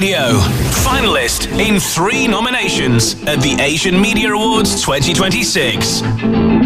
Radio. Finalist in 3 nominations at the Asian Media Awards 2026.